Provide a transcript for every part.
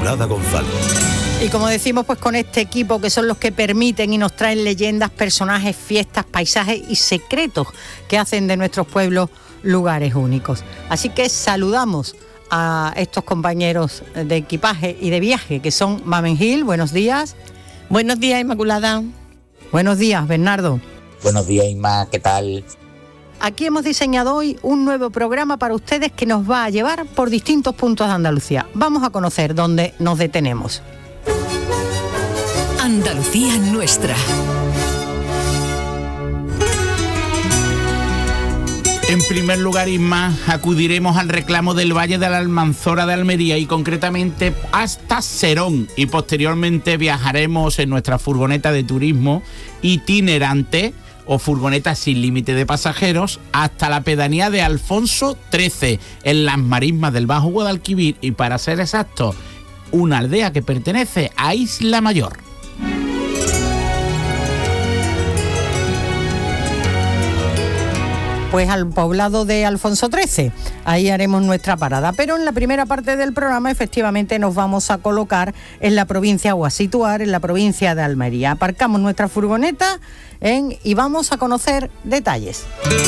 Inmaculada González. Y como decimos, pues con este equipo que son los que permiten y nos traen leyendas, personajes, fiestas, paisajes y secretos que hacen de nuestros pueblos lugares únicos. Así que saludamos a estos compañeros de equipaje y de viaje que son Mamen Gil. Buenos días. Buenos días, Inmaculada. Buenos días, Bernardo. Buenos días, Inma, ¿qué tal? Aquí hemos diseñado hoy un nuevo programa para ustedes que nos va a llevar por distintos puntos de Andalucía. Vamos a conocer dónde nos detenemos. Andalucía nuestra. En primer lugar, Isma, acudiremos al reclamo del Valle de la Almanzora de Almería y concretamente hasta Serón, y posteriormente viajaremos en nuestra furgoneta de turismo itinerante o furgoneta sin límite de pasajeros hasta la pedanía de Alfonso XIII, en las marismas del Bajo Guadalquivir, y para ser exactos, una aldea que pertenece a Isla Mayor. Pues al poblado de Alfonso XIII. Ahí haremos nuestra parada. Pero en la primera parte del programa efectivamente nos vamos a colocar en la provincia o a situar en la provincia de Almería. Aparcamos nuestra furgoneta y vamos a conocer detalles.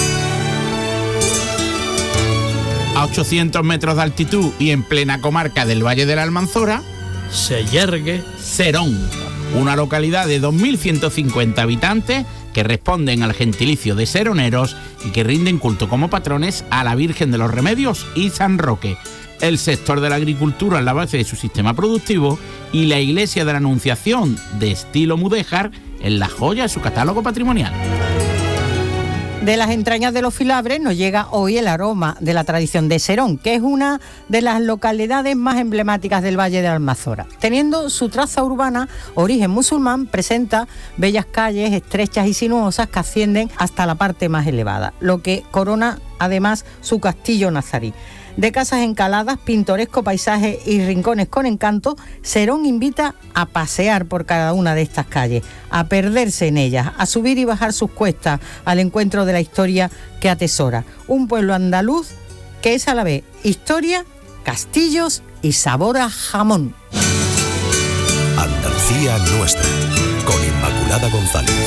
A 800 metros de altitud y en plena comarca del Valle de la Almanzora se yergue Serón, una localidad de 2.150 habitantes que responden al gentilicio de seroneros y que rinden culto como patrones a la Virgen de los Remedios y San Roque. El sector de la agricultura es la base de su sistema productivo y la iglesia de la Anunciación, de estilo mudéjar, es la joya de su catálogo patrimonial. De las entrañas de los Filabres nos llega hoy el aroma de la tradición de Serón, que es una de las localidades más emblemáticas del Valle de la Almanzora. Teniendo su traza urbana, origen musulmán, presenta bellas calles estrechas y sinuosas que ascienden hasta la parte más elevada, lo que corona además su castillo nazarí. De casas encaladas, pintoresco paisaje y rincones con encanto, Serón invita a pasear por cada una de estas calles, a perderse en ellas, a subir y bajar sus cuestas al encuentro de la historia que atesora. Un pueblo andaluz que es a la vez historia, castillos y sabor a jamón. Andalucía nuestra, con Inmaculada González.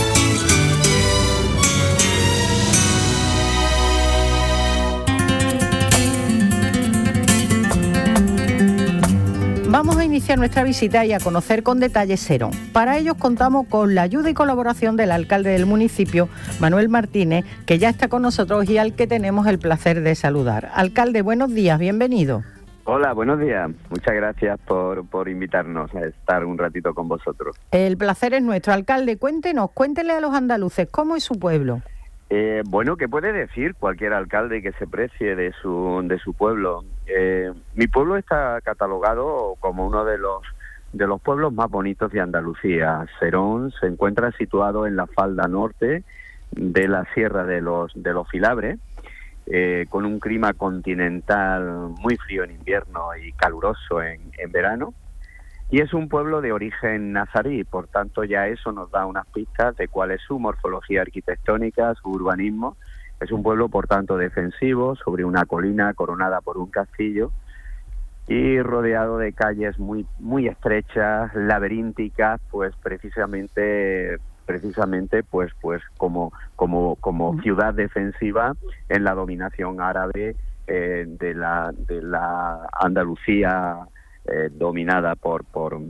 Vamos a iniciar nuestra visita y a conocer con detalle Serón. Para ello contamos con la ayuda y colaboración del alcalde del municipio, Manuel Martínez, que ya está con nosotros y al que tenemos el placer de saludar. Alcalde, buenos días, bienvenido. Hola, buenos días. Muchas gracias por invitarnos a estar un ratito con vosotros. El placer es nuestro. Alcalde, cuéntele a los andaluces cómo es su pueblo. Bueno, ¿qué puede decir cualquier alcalde que se precie de su pueblo? Mi pueblo está catalogado como uno de los pueblos más bonitos de Andalucía. Serón se encuentra situado en la falda norte de la Sierra de los Filabres, con un clima continental muy frío en invierno y caluroso en verano. Y es un pueblo de origen nazarí, por tanto ya eso nos da unas pistas de cuál es su morfología arquitectónica, su urbanismo. Es un pueblo, por tanto, defensivo, sobre una colina coronada por un castillo y rodeado de calles muy, muy estrechas, laberínticas, pues precisamente pues como ciudad defensiva en la dominación árabe de la Andalucía dominada por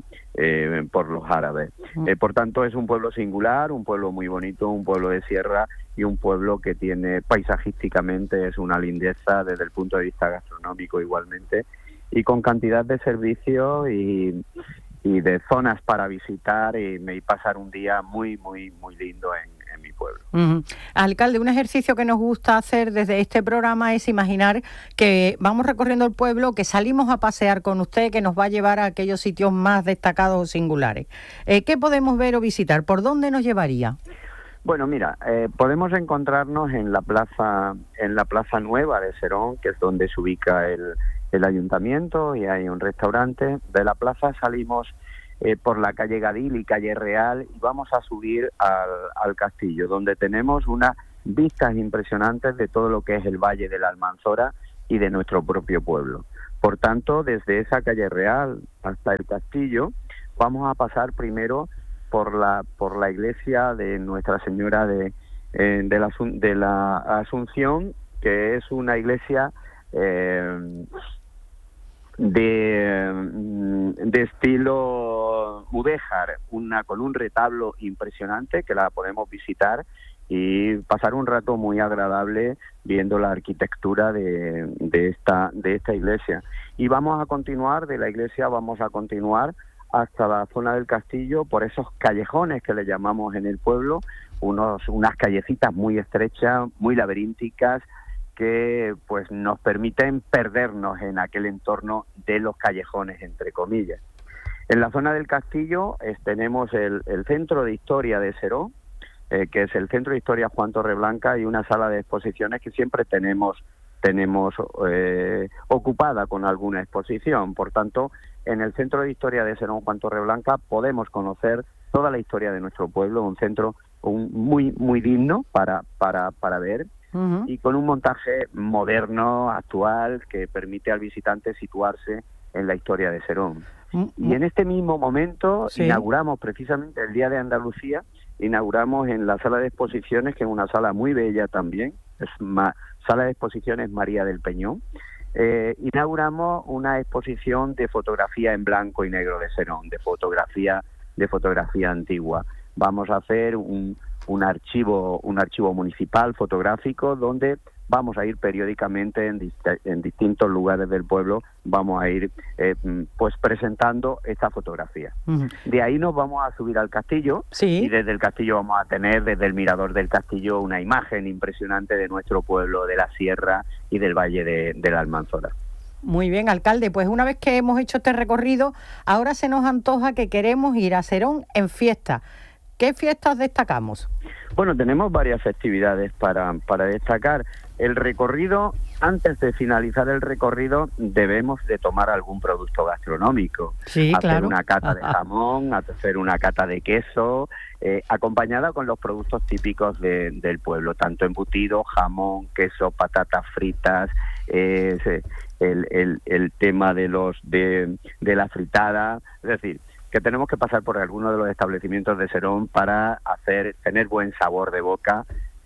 los árabes. Por tanto, es un pueblo singular, un pueblo muy bonito, un pueblo de sierra y un pueblo que tiene paisajísticamente es una lindeza desde el punto de vista gastronómico igualmente, y con cantidad de servicios y de zonas para visitar y pasar un día muy, muy, muy lindo en mi pueblo. Alcalde, un ejercicio que nos gusta hacer desde este programa es imaginar que vamos recorriendo el pueblo, que salimos a pasear con usted, que nos va a llevar a aquellos sitios más destacados o singulares. ¿Qué podemos ver o visitar? ¿Por dónde nos llevaría? Bueno, mira, podemos encontrarnos en la plaza nueva de Serón, que es donde se ubica el ayuntamiento, y hay un restaurante. De la plaza salimos por la calle Gadil y calle Real y vamos a subir al castillo, donde tenemos unas vistas impresionantes de todo lo que es el Valle de la Almanzora y de nuestro propio pueblo. Por tanto, desde esa calle Real hasta el castillo, vamos a pasar primero por la iglesia de Nuestra Señora de la Asunción, que es una iglesia de estilo mudéjar, con un retablo impresionante que la podemos visitar y pasar un rato muy agradable viendo la arquitectura de esta iglesia. Y vamos a continuar de la iglesia, hasta la zona del castillo por esos callejones que le llamamos en el pueblo, unas callecitas muy estrechas, muy laberínticas, que pues nos permiten perdernos en aquel entorno de los callejones, entre comillas. En la zona del castillo tenemos el Centro de Historia de Serón, que es el Centro de Historia Juan Torreblanca, y una sala de exposiciones que siempre tenemos ocupada con alguna exposición. Por tanto, en el Centro de Historia de Serón Juan Torreblanca podemos conocer toda la historia de nuestro pueblo, un centro muy muy digno para ver, y con un montaje moderno, actual, que permite al visitante situarse en la historia de Serón. Y en este mismo momento inauguramos, precisamente el Día de Andalucía, inauguramos en la sala de exposiciones, que es una sala muy bella también, Sala de Exposiciones María del Peñón. Inauguramos una exposición de fotografía en blanco y negro de Serón, de fotografía antigua. Vamos a hacer un archivo municipal fotográfico donde vamos a ir periódicamente en distintos lugares del pueblo, vamos a ir pues presentando esta fotografía. De ahí nos vamos a subir al castillo, y desde el castillo vamos a tener, desde el mirador del castillo, una imagen impresionante de nuestro pueblo, de la sierra y del valle de la Almanzora. Muy bien, alcalde, pues una vez que hemos hecho este recorrido, ahora se nos antoja que queremos ir a Serón en fiesta. ¿Qué fiestas destacamos? Bueno, tenemos varias festividades para destacar. El recorrido, antes de finalizar el recorrido, debemos de tomar algún producto gastronómico. Sí, hacer claro. Una cata de jamón, hacer una cata de queso, acompañada con los productos típicos del pueblo, tanto embutido, jamón, queso, patatas fritas, el tema de la fritada, es decir, que tenemos que pasar por alguno de los establecimientos de Serón para tener buen sabor de boca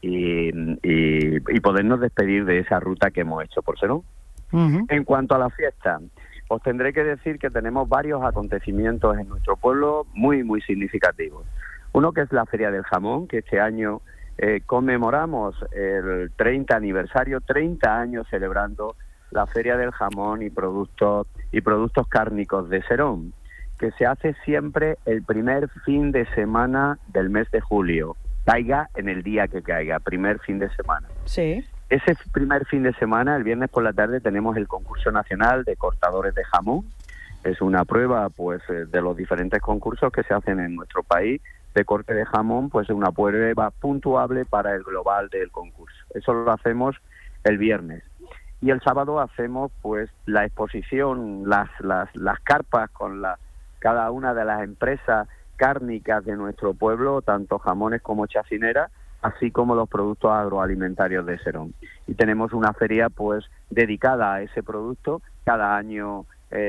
y podernos despedir de esa ruta que hemos hecho por Serón. En cuanto a la fiesta, os tendré que decir que tenemos varios acontecimientos en nuestro pueblo muy, muy significativos. Uno que es la Feria del Jamón, que este año conmemoramos el 30 aniversario, 30 años celebrando la Feria del Jamón y productos cárnicos de Serón, que se hace siempre el primer fin de semana del mes de julio, caiga en el día que caiga, primer fin de semana. Sí. Ese primer fin de semana, el viernes por la tarde, tenemos el concurso nacional de cortadores de jamón. Es una prueba, pues, de los diferentes concursos que se hacen en nuestro país de corte de jamón, pues una prueba puntuable para el global del concurso. Eso lo hacemos el viernes. Y el sábado hacemos, pues, la exposición, las carpas con cada una de las empresas cárnicas de nuestro pueblo, tanto jamones como chacineras, así como los productos agroalimentarios de Serón. Y tenemos una feria pues dedicada a ese producto. Cada año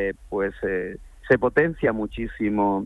se potencia muchísimo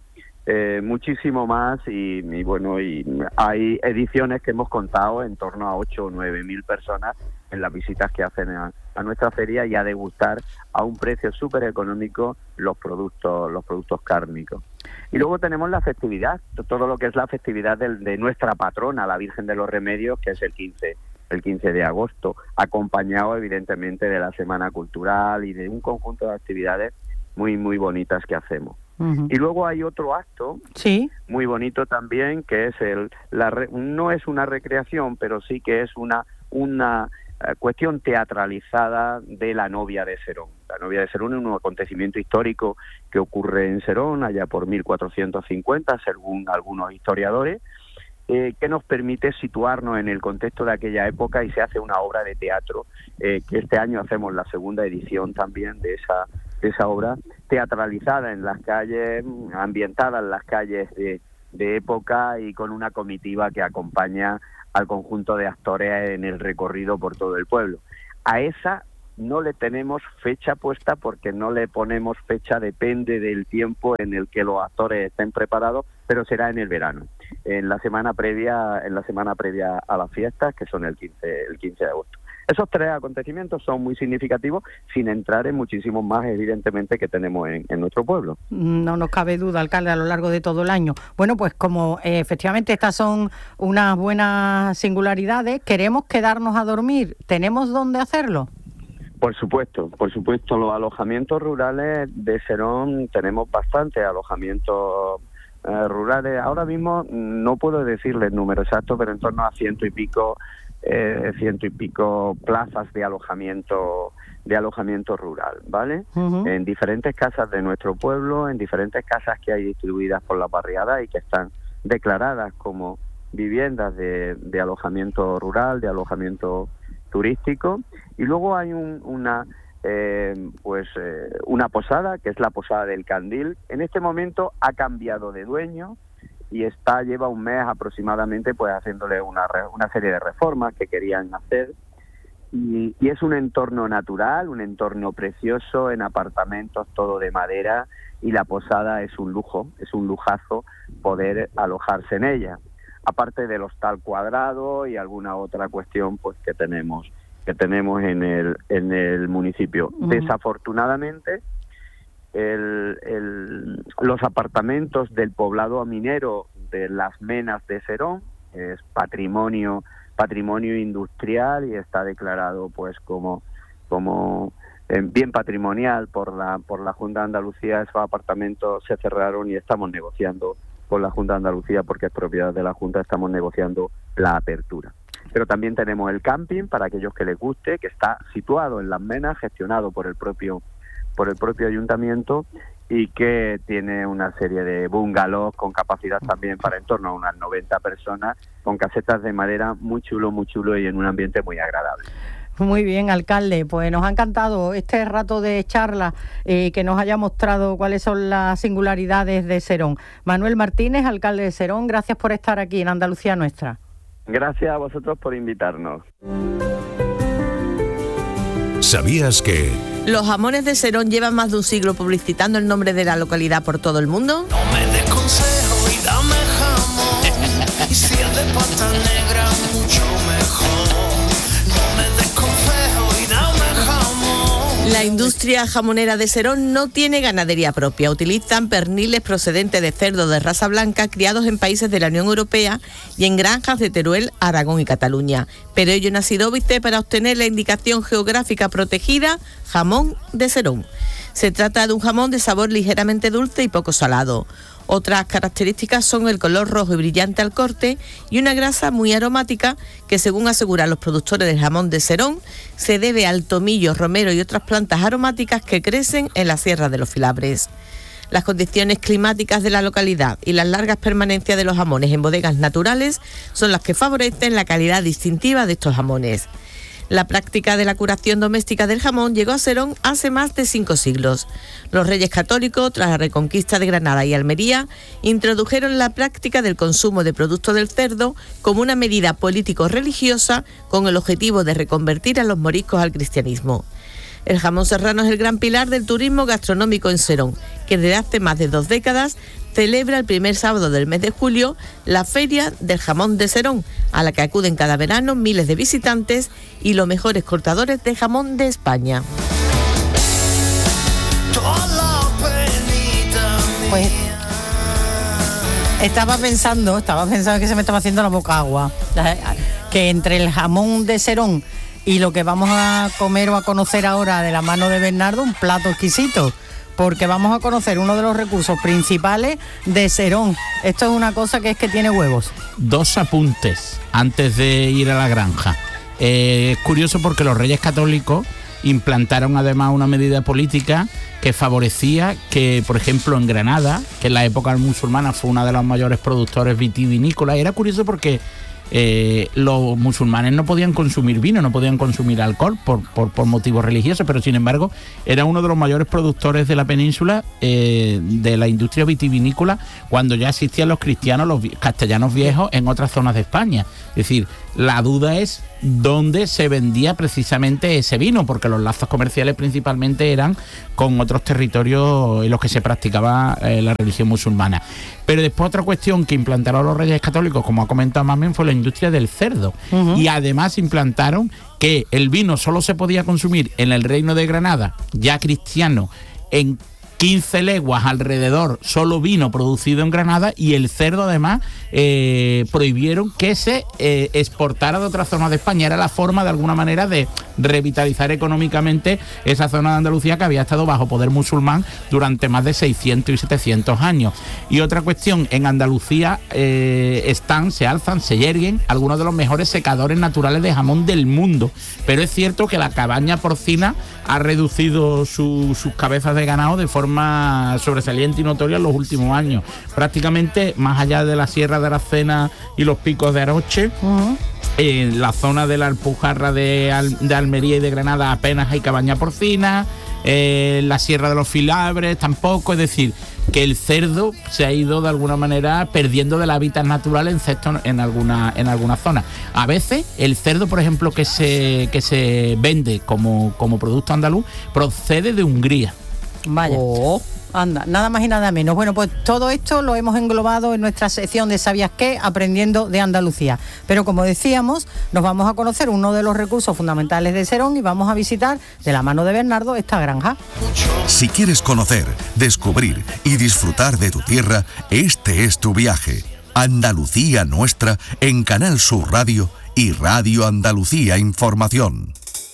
más y bueno, y hay ediciones que hemos contado en torno a 8 o 9 mil personas en las visitas que hacen a nuestra feria y a degustar a un precio súper económico los productos cárnicos. Y luego tenemos la festividad, todo lo que es la festividad de nuestra patrona, la Virgen de los Remedios, que es el 15 de agosto, acompañado evidentemente de la Semana Cultural y de un conjunto de actividades muy, muy bonitas que hacemos. Y luego hay otro acto muy bonito también, que es no es una recreación, pero sí que es una cuestión teatralizada de la novia de Serón. La novia de Serón es un acontecimiento histórico que ocurre en Serón allá por 1450, según algunos historiadores, que nos permite situarnos en el contexto de aquella época, y se hace una obra de teatro, que este año hacemos la segunda edición también de esa obra, teatralizada en las calles, ambientada en las calles de época y con una comitiva que acompaña al conjunto de actores en el recorrido por todo el pueblo. A esa no le tenemos fecha puesta porque no le ponemos fecha, depende del tiempo en el que los actores estén preparados, pero será en el verano, en la semana previa a las fiestas, que son el 15 de agosto. Esos 3 acontecimientos son muy significativos, sin entrar en muchísimos más, evidentemente, que tenemos en nuestro pueblo. No nos cabe duda, alcalde, a lo largo de todo el año. Bueno, pues como efectivamente estas son unas buenas singularidades, queremos quedarnos a dormir. ¿Tenemos dónde hacerlo? Por supuesto, los alojamientos rurales de Serón, tenemos bastantes alojamientos rurales. Ahora mismo no puedo decirle el número exacto, pero en torno a ciento y pico plazas de alojamiento rural, ¿vale? Uh-huh. En diferentes casas de nuestro pueblo, en diferentes casas que hay distribuidas por la barriada y que están declaradas como viviendas de alojamiento rural, de alojamiento turístico. Y luego hay una posada, que es la Posada del Candil. En este momento ha cambiado de dueño y lleva un mes aproximadamente pues haciéndole una serie de reformas que querían hacer, y es un entorno natural, un entorno precioso, en apartamentos, todo de madera, y la posada es un lujo, es un lujazo poder alojarse en ella, aparte del hostal cuadrado y alguna otra cuestión pues que tenemos en el municipio. Uh-huh. Desafortunadamente los apartamentos del poblado minero de Las Menas de Serón es patrimonio industrial y está declarado pues como bien patrimonial por la Junta de Andalucía. Esos apartamentos se cerraron y estamos negociando con la Junta de Andalucía, porque es propiedad de la Junta, estamos negociando la apertura. Pero también tenemos el camping, para aquellos que les guste, que está situado en Las Menas, gestionado por el propio ayuntamiento, y que tiene una serie de bungalows con capacidad también para en torno a unas 90 personas, con casetas de madera muy chulo y en un ambiente muy agradable. Muy bien, alcalde, pues nos ha encantado este rato de charla, que nos haya mostrado cuáles son las singularidades de Serón. Manuel Martínez, alcalde de Serón, gracias por estar aquí en Andalucía Nuestra. Gracias a vosotros por invitarnos. ¿Sabías que los jamones de Serón llevan más de un siglo publicitando el nombre de la localidad por todo el mundo? No me des consejo y dame jamón, y si es de pata negra mucho mejor. No me des consejo y dame jamón. La industria jamonera de Serón no tiene ganadería propia. Utilizan perniles procedentes de cerdo de raza blanca criados en países de la Unión Europea y en granjas de Teruel, Aragón y Cataluña. Pero ello no ha sido óbice para obtener la indicación geográfica protegida jamón de Serón. Se trata de un jamón de sabor ligeramente dulce y poco salado. Otras características son el color rojo y brillante al corte y una grasa muy aromática que, según aseguran los productores del jamón de Serón, se debe al tomillo, romero y otras plantas aromáticas que crecen en la Sierra de los Filabres. Las condiciones climáticas de la localidad y las largas permanencias de los jamones en bodegas naturales son las que favorecen la calidad distintiva de estos jamones. La práctica de la curación doméstica del jamón llegó a Serón hace más de 5 siglos. Los reyes católicos, tras la reconquista de Granada y Almería, introdujeron la práctica del consumo de productos del cerdo como una medida político-religiosa con el objetivo de reconvertir a los moriscos al cristianismo. El jamón serrano es el gran pilar del turismo gastronómico en Serón, que desde hace más de 2 décadas celebra el primer sábado del mes de julio la Feria del Jamón de Serón, a la que acuden cada verano miles de visitantes y los mejores cortadores de jamón de España. Pues estaba pensando que se me estaba haciendo la boca agua, que entre el jamón de Serón y lo que vamos a comer o a conocer ahora de la mano de Bernardo, un plato exquisito, porque vamos a conocer uno de los recursos principales de Serón. Esto es una cosa que es que tiene huevos. 2 apuntes antes de ir a la granja. Es curioso porque los reyes católicos implantaron además una medida política que favorecía que, por ejemplo, en Granada, que en la época musulmana fue una de los mayores productores vitivinícolas, era curioso porque los musulmanes no podían consumir vino, no podían consumir alcohol por motivos religiosos, pero sin embargo era uno de los mayores productores de la península, de la industria vitivinícola, cuando ya existían los cristianos, los castellanos viejos en otras zonas de España. Es decir, la duda es donde se vendía precisamente ese vino, porque los lazos comerciales principalmente eran con otros territorios en los que se practicaba la religión musulmana. Pero después otra cuestión que implantaron los Reyes Católicos, como ha comentado Mamen, fue la industria del cerdo. Y además implantaron que el vino solo se podía consumir en el Reino de Granada, ya cristiano, en 15 leguas alrededor, solo vino producido en Granada, y el cerdo además prohibieron que se exportara de otras zonas de España. Era la forma de alguna manera de revitalizar económicamente esa zona de Andalucía que había estado bajo poder musulmán durante más de 600 y 700 años. Y otra cuestión, en Andalucía se alzan, se yerguen algunos de los mejores secadores naturales de jamón del mundo, pero es cierto que la cabaña porcina ha reducido sus cabezas de ganado de forma sobresaliente y notoria en los últimos años. Prácticamente, más allá de la Sierra de Aracena y los Picos de Aroche, en la zona de la Alpujarra de Almería y de Granada apenas hay cabaña porcina, la Sierra de los Filabres tampoco, es decir, que el cerdo se ha ido de alguna manera perdiendo del hábitat natural en alguna zona. A veces el cerdo, por ejemplo, que se vende como producto andaluz, procede de Hungría. Vaya. Anda, nada más y nada menos. Bueno, pues todo esto lo hemos englobado en nuestra sección de ¿Sabías qué? Aprendiendo de Andalucía. Pero como decíamos, nos vamos a conocer uno de los recursos fundamentales de Serón y vamos a visitar, de la mano de Bernardo, esta granja. Si quieres conocer, descubrir y disfrutar de tu tierra, este es tu viaje. Andalucía Nuestra en Canal Sur Radio y Radio Andalucía Información.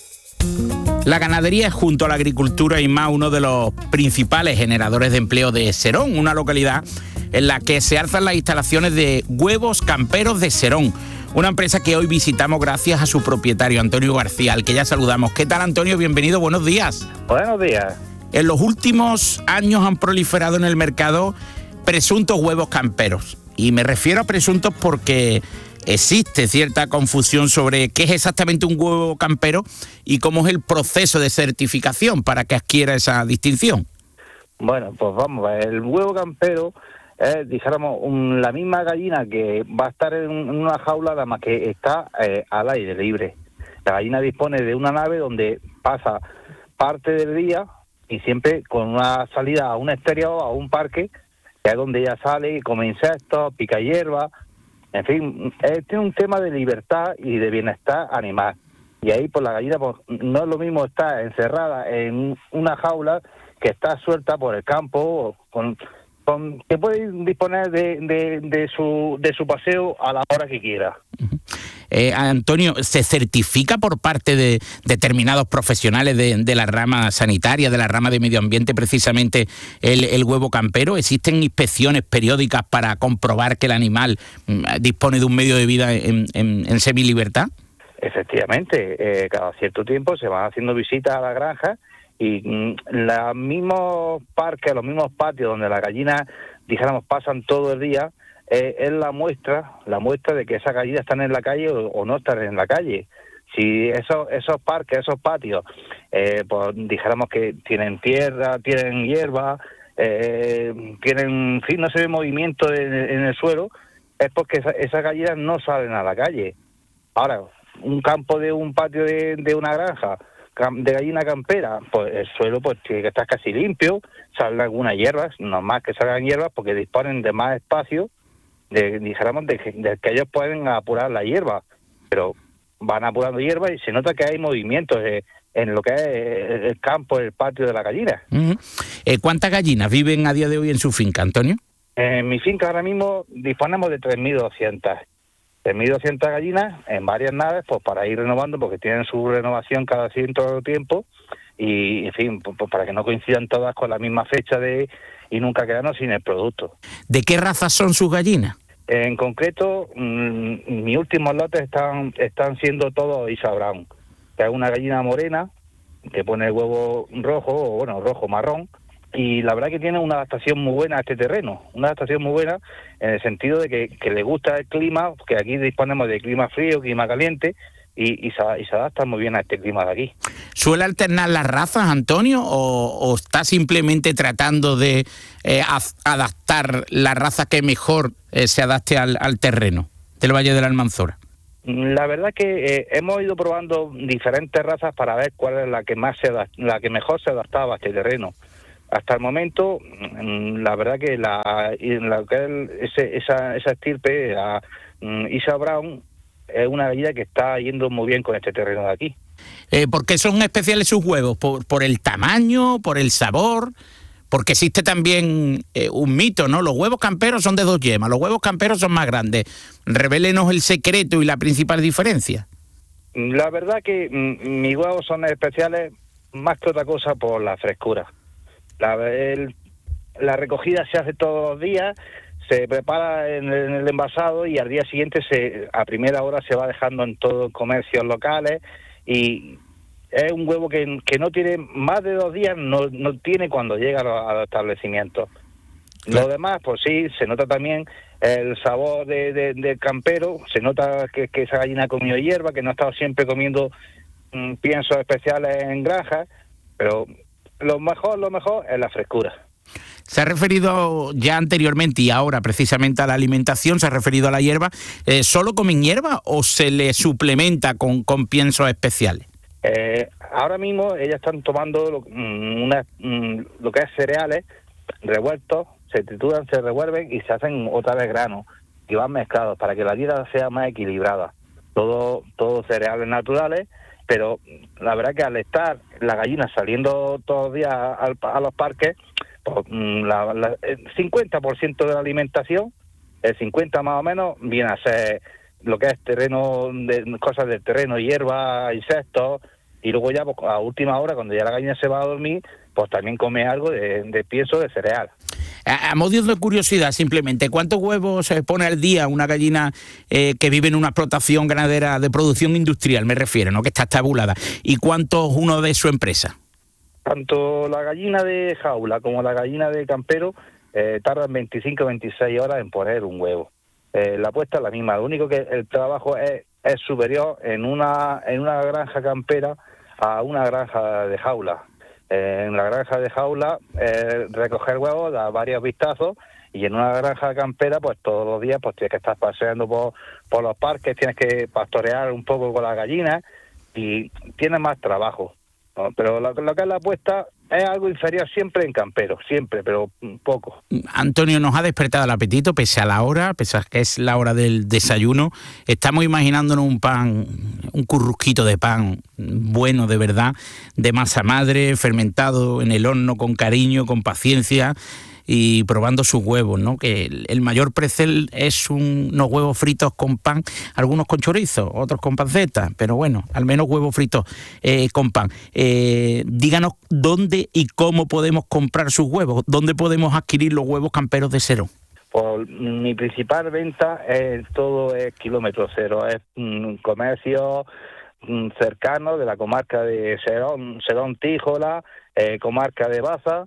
La ganadería es, junto a la agricultura y más, uno de los principales generadores de empleo de Serón, una localidad en la que se alzan las instalaciones de Huevos Camperos de Serón, una empresa que hoy visitamos gracias a su propietario, Antonio García, al que ya saludamos. ¿Qué tal, Antonio? Bienvenido, buenos días. Buenos días. En los últimos años han proliferado en el mercado presuntos huevos camperos, y me refiero a presuntos porque existe cierta confusión sobre qué es exactamente un huevo campero y cómo es el proceso de certificación para que adquiera esa distinción. Bueno, pues vamos, el huevo campero es, dijéramos, la misma gallina que va a estar en una jaula, nada más que está al aire libre. La gallina dispone de una nave donde pasa parte del día y siempre con una salida a un exterior, a un parque, que es donde ella sale y come insectos, pica hierba. En fin, tiene un tema de libertad y de bienestar animal. Y ahí, pues, la gallina, pues, no es lo mismo estar encerrada en una jaula que estar suelta por el campo, que puede disponer de su paseo a la hora que quiera. Antonio, ¿se certifica por parte de determinados profesionales de la rama sanitaria, de la rama de medio ambiente, precisamente el huevo campero? ¿Existen inspecciones periódicas para comprobar que el animal dispone de un medio de vida en semilibertad? Efectivamente, cada cierto tiempo se van haciendo visitas a la granja y los mismos parques, los mismos patios donde las gallinas, dijéramos, pasan todo el día, es la muestra de que esas gallinas están en la calle o no están en la calle. Si esos parques, esos patios, pues dijéramos que tienen tierra, tienen hierba, tienen, en fin, no se ve movimiento en el suelo, es porque esas gallinas no salen a la calle. Ahora, un campo de un patio de una granja de gallina campera, pues el suelo pues tiene que estar casi limpio, salen algunas hierbas, normal que salgan hierbas porque disponen de más espacio, dijéramos, de que ellos pueden apurar la hierba, pero van apurando hierba y se nota que hay movimientos en lo que es el campo, el patio de la gallina. ¿Cuántas gallinas viven a día de hoy en su finca, Antonio? En mi finca ahora mismo disponemos de 3.200. 3.200 gallinas en varias naves, pues para ir renovando, porque tienen su renovación cada cierto tiempo, y en fin, pues para que no coincidan todas con la misma fecha y nunca quedarnos sin el producto. ¿De qué raza son sus gallinas? En concreto, mis últimos lotes están siendo todos Isa Brown, que es una gallina morena que pone el huevo rojo, o bueno, rojo marrón, y la verdad que tiene una adaptación muy buena a este terreno, una adaptación muy buena en el sentido de que le gusta el clima, que aquí disponemos de clima frío, clima caliente, y se adapta muy bien a este clima de aquí. ¿Suele alternar las razas, Antonio, o está simplemente tratando de adaptar la raza que mejor se adapte al terreno del Valle de la Almanzora? La verdad que hemos ido probando diferentes razas para ver cuál es la que mejor se adaptaba a este terreno. Hasta el momento, la verdad que esa estirpe, la Isa Brown, es una gallina que está yendo muy bien con este terreno de aquí. ¿Por qué son especiales sus huevos? ¿Por el tamaño, por el sabor? Porque existe también un mito, ¿no? Los huevos camperos son de 2 yemas, los huevos camperos son más grandes. Revélenos el secreto y la principal diferencia. La verdad que mis huevos son especiales más que otra cosa por la frescura. La recogida se hace todos los días, se prepara en el envasado y al día siguiente a primera hora se va dejando en todos los comercios locales, y es un huevo que no tiene más de 2 días, no tiene cuando llega a los establecimientos. Claro. Lo demás, pues sí, se nota también el sabor del campero, se nota que esa gallina ha comido hierba, que no ha estado siempre comiendo piensos especiales en granjas, pero lo mejor es la frescura. Se ha referido ya anteriormente y ahora precisamente a la alimentación, se ha referido a la hierba. ¿Solo comen hierba o se le suplementa con piensos especiales? Ahora mismo ellas están tomando lo que es cereales revueltos, se trituran, se revuelven y se hacen otra vez granos y van mezclados para que la dieta sea más equilibrada. Todo cereales naturales, pero la verdad que al estar la gallina saliendo todos los días a los parques, pues, el 50% de la alimentación, el 50% más o menos, viene a ser lo que es terreno, cosas del terreno, hierba, insectos, y luego ya pues, a última hora, cuando ya la gallina se va a dormir, pues también come algo de pienso de cereal. A modo de curiosidad, simplemente, ¿cuántos huevos se pone al día una gallina que vive en una explotación ganadera de producción industrial, me refiero, ¿no? Que está tabulada? ¿Y cuántos uno de su empresa? Tanto la gallina de jaula como la gallina de campero tardan 25 o 26 horas en poner un huevo. La puesta es la misma, lo único que el trabajo es superior en una granja campera a una granja de jaula. En la granja de jaula recoger huevos, da varios vistazos, y en una granja campera pues todos los días pues tienes que estar paseando por los parques, tienes que pastorear un poco con las gallinas y tienes más trabajo, ¿no? Pero lo que es la puesta es algo inferior siempre en campero, siempre, pero poco. Antonio, nos ha despertado el apetito pese a la hora, pese a que es la hora del desayuno. Estamos imaginándonos un pan, un currusquito de pan bueno de verdad, de masa madre, fermentado en el horno con cariño, con paciencia, y probando sus huevos, ¿no? Que el mayor precel es unos huevos fritos con pan, algunos con chorizo, otros con panceta, pero bueno, al menos huevos fritos con pan. Díganos dónde y cómo podemos comprar sus huevos, dónde podemos adquirir los huevos camperos de Serón. Pues mi principal venta todo es kilómetro cero, es comercio cercano de la comarca de Serón Tíjola, comarca de Baza.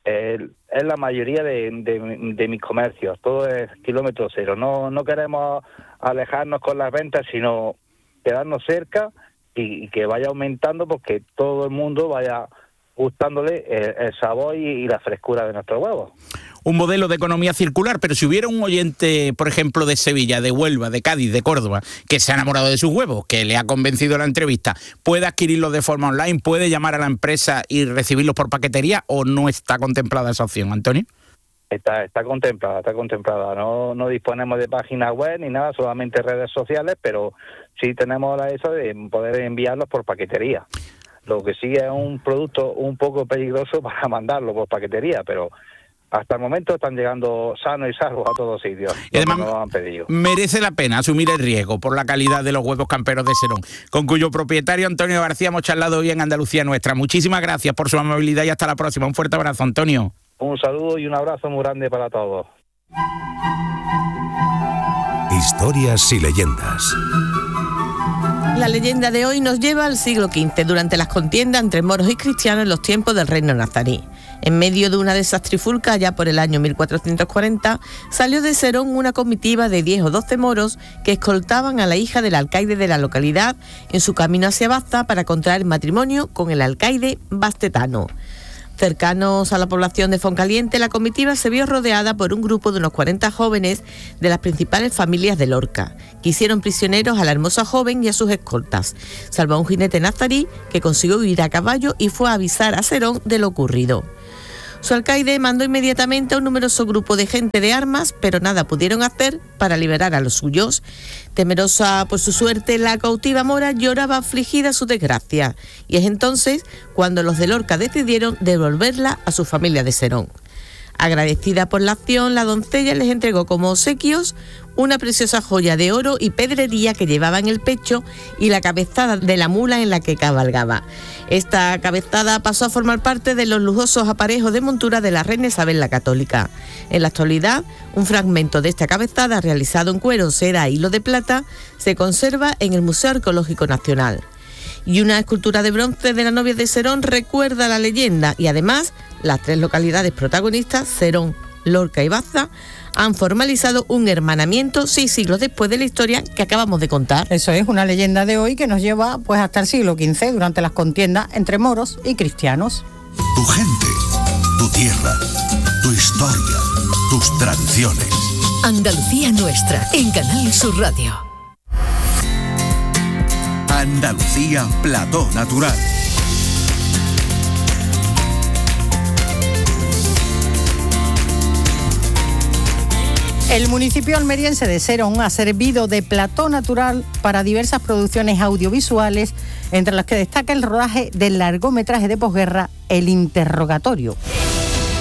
Es la mayoría de mis comercios, todo es kilómetro cero. No queremos alejarnos con las ventas, sino quedarnos cerca y que vaya aumentando, porque todo el mundo vaya gustándole el sabor y la frescura de nuestros huevos. Un modelo de economía circular, pero si hubiera un oyente, por ejemplo, de Sevilla, de Huelva, de Cádiz, de Córdoba, que se ha enamorado de sus huevos, que le ha convencido la entrevista, ¿puede adquirirlos de forma online? ¿Puede llamar a la empresa y recibirlos por paquetería, o no está contemplada esa opción, Antonio? Está contemplada. No disponemos de página web ni nada, solamente redes sociales, pero sí tenemos eso de poder enviarlos por paquetería. Lo que sí es un producto un poco peligroso para mandarlo por paquetería, pero hasta el momento están llegando sanos y salvos a todos sitios. Y además nos han pedido. Merece la pena asumir el riesgo por la calidad de los huevos camperos de Serón, con cuyo propietario Antonio García hemos charlado hoy en Andalucía Nuestra. Muchísimas gracias por su amabilidad y hasta la próxima. Un fuerte abrazo, Antonio. Un saludo y un abrazo muy grande para todos. Historias y leyendas. La leyenda de hoy nos lleva al siglo XV, durante las contiendas entre moros y cristianos en los tiempos del reino nazarí. En medio de una de esas trifulcas, ya por el año 1440, salió de Serón una comitiva de 10 o 12 moros que escoltaban a la hija del alcaide de la localidad en su camino hacia Baza para contraer matrimonio con el alcaide bastetano. Cercanos a la población de Foncaliente, la comitiva se vio rodeada por un grupo de unos 40 jóvenes de las principales familias de Lorca, que hicieron prisioneros a la hermosa joven y a sus escoltas, salvo a un jinete nazarí que consiguió huir a caballo y fue a avisar a Serón de lo ocurrido. Su alcaide mandó inmediatamente a un numeroso grupo de gente de armas, pero nada pudieron hacer para liberar a los suyos. Temerosa por su suerte, la cautiva mora lloraba afligida su desgracia, y es entonces cuando los de Lorca decidieron devolverla a su familia de Serón. Agradecida por la acción, la doncella les entregó como obsequios una preciosa joya de oro y pedrería que llevaba en el pecho y la cabezada de la mula en la que cabalgaba. Esta cabezada pasó a formar parte de los lujosos aparejos de montura de la reina Isabel la Católica. En la actualidad, un fragmento de esta cabezada realizado en cuero, seda e hilo de plata se conserva en el Museo Arqueológico Nacional. Y una escultura de bronce de la novia de Serón recuerda la leyenda, y además las 3 localidades protagonistas, Serón, Lorca y Baza, han formalizado un hermanamiento 6 siglos después de la historia que acabamos de contar. Eso es una leyenda de hoy que nos lleva pues hasta el siglo XV, durante las contiendas entre moros y cristianos. Tu gente, tu tierra, tu historia, tus tradiciones. Andalucía Nuestra, en Canal Sur Radio. Andalucía Plató Natural. El municipio almeriense de Serón ha servido de plató natural para diversas producciones audiovisuales, entre las que destaca el rodaje del largometraje de posguerra El Interrogatorio.